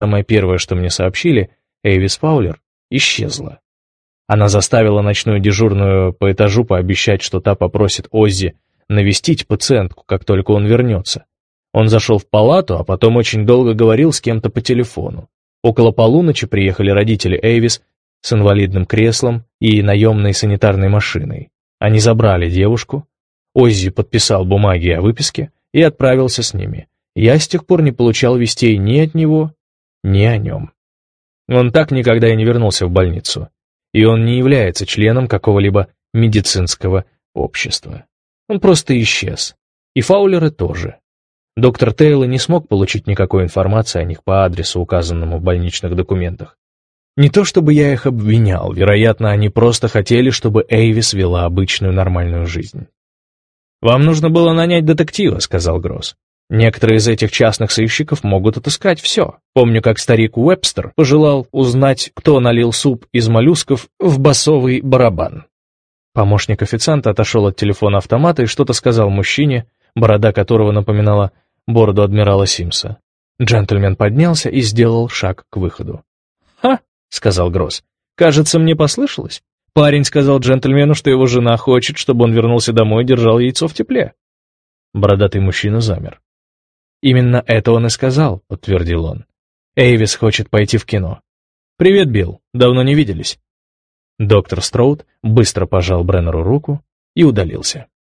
Самое первое, что мне сообщили, Эйвис Фаулер исчезла. Она заставила ночную дежурную по этажу пообещать, что та попросит Оззи навестить пациентку, как только он вернется. Он зашел в палату, а потом очень долго говорил с кем-то по телефону. Около полуночи приехали родители Эйвис с инвалидным креслом и наемной санитарной машиной. Они забрали девушку, Оззи подписал бумаги о выписке и отправился с ними. Я с тех пор не получал вестей ни от него, ни о нем. Он так никогда и не вернулся в больницу, и он не является членом какого-либо медицинского общества. Он просто исчез. И Фаулеры тоже. Доктор Тейлор не смог получить никакой информации о них по адресу, указанному в больничных документах. Не то чтобы я их обвинял, вероятно, они просто хотели, чтобы Эйвис вела обычную нормальную жизнь. «Вам нужно было нанять детектива», — сказал Гросс. «Некоторые из этих частных сыщиков могут отыскать все. Помню, как старик Уэбстер пожелал узнать, кто налил суп из моллюсков в басовый барабан». Помощник официанта отошел от телефона автомата и что-то сказал мужчине, борода которого напоминала бороду адмирала Симса. Джентльмен поднялся и сделал шаг к выходу. «Ха!» — сказал Гросс. «Кажется, мне послышалось. Парень сказал джентльмену, что его жена хочет, чтобы он вернулся домой и держал яйцо в тепле». Бородатый мужчина замер. «Именно это он и сказал», — подтвердил он. «Эйвис хочет пойти в кино». «Привет, Билл. Давно не виделись». Доктор Строуд быстро пожал Бреннеру руку и удалился.